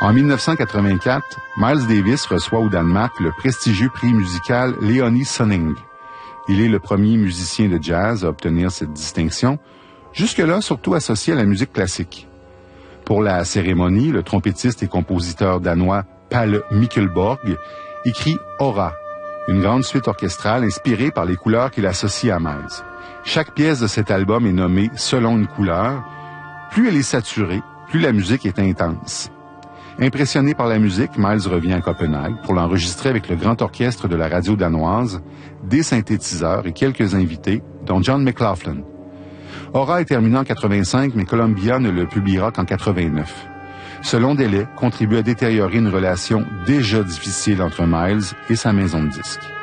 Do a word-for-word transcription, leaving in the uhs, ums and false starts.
En mille neuf cent quatre-vingt-quatre, Miles Davis reçoit au Danemark le prestigieux prix musical Léonie Sonning. Il est le premier musicien de jazz à obtenir cette distinction, jusque-là surtout associé à la musique classique. Pour la cérémonie, le trompettiste et compositeur danois Palle Mikkelborg écrit Aura, une grande suite orchestrale inspirée par les couleurs qu'il associe à Miles. Chaque pièce de cet album est nommée selon une couleur. Plus elle est saturée, plus la musique est intense. Impressionné par la musique, Miles revient à Copenhague pour l'enregistrer avec le grand orchestre de la radio danoise, des synthétiseurs et quelques invités, dont John McLaughlin. Aura est terminé en quatre-vingt-cinq, mais Columbia ne le publiera qu'en quatre-vingt-neuf. Ce long délai contribue à détériorer une relation déjà difficile entre Miles et sa maison de disques.